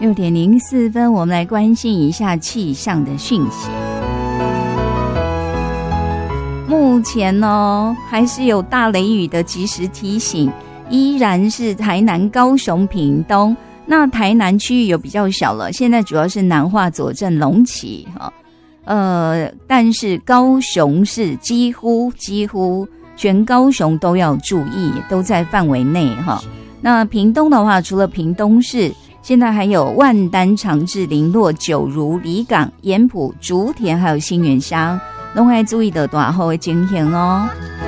6:04，我们来关心一下气象的讯息。目前呢，还是有大雷雨的及时提醒，依然是台南、高雄、屏东。那台南区域有比较小了，现在主要是南化、左镇、龙崎哈。但是高雄是几乎全高雄都要注意，都在范围内哈。那屏东的话，除了屏东市，现在还有万丹、长治、麟洛、九如、里港、盐埔、竹田，还有新园乡，都要注意的大雨的情形哦。